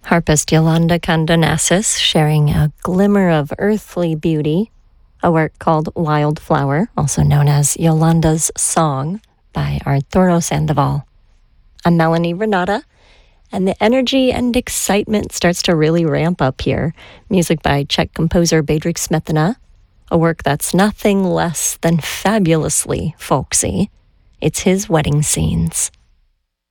Harpist Yolanda Condonasis sharing a glimmer of earthly beauty, a work called Wildflower, also known as Yolanda's Song by Arturo Sandoval. I'm Melanie Renata, and the energy and excitement starts to really ramp up here. Music by Czech composer Bedřich Smetana, a work that's nothing less than fabulously folksy. It's his Wedding Scenes.